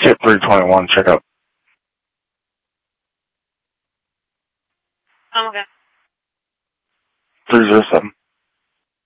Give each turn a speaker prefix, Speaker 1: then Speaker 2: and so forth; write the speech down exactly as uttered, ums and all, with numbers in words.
Speaker 1: Kit three twenty-one, check up.
Speaker 2: Oh, okay.
Speaker 1: three zero seven.